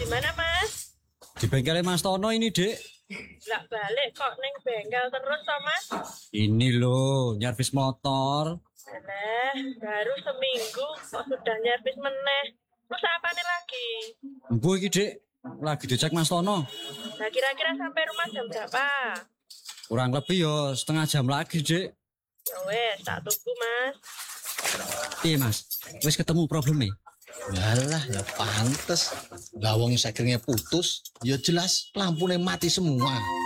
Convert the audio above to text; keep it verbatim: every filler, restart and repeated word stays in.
di mana, Mas? Di bengkelnya Mas Tono ini, Dek. Nggak balik kok neng bengkel terus toh, Mas? Ini loh, nyervis motor. Alah, baru seminggu kok sudah nyervis meneh. Terus apa nih lagi? Bu iki, Dek. Lagi dicek Mas Tono. Nah, kira-kira sampai rumah jam berapa? Kurang lebih yo setengah jam lagi, Dek. Ya wes, tak tunggu, Mas. Iya, Mas. Wis ketemu problemnya. Yalah, ya pantes. Lawang saking putus, ya jelas lampunya mati semua.